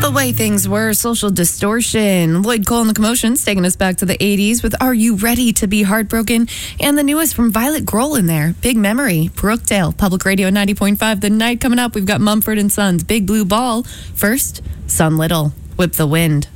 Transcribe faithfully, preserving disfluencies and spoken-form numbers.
The way things were, Social Distortion. Lloyd Cole and the Commotions taking us back to the eighties with Are You Ready to Be Heartbroken? And the newest from Violet Grohl in there, Big Memory. Brookdale, Public Radio ninety point five. The night coming up, we've got Mumford and Sons, Big Blue Ball. First, Sun Little, Whip the Wind.